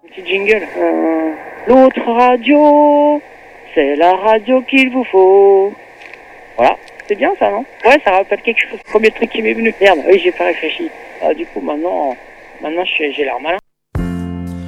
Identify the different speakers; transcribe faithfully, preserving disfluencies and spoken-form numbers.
Speaker 1: Petit jingle. Euh, L'autre radio, c'est la radio qu'il vous faut. Voilà, c'est bien ça, non? Ouais, ça rappelle quelque chose. Premier truc qui m'est venu. Merde, oui, j'ai pas réfléchi. Ah, du coup, maintenant, maintenant j'ai l'air malin.